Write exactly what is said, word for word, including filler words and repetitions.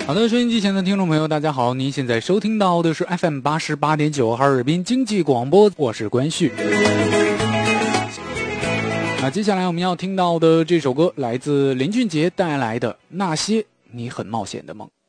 好的，收音机前的听众朋友大家好，您现在收听到的是 F M 八十八点九 哈尔滨经济广播，我是关旭。那接下来我们要听到的这首歌来自林俊杰带来的《那些你很冒险的梦》。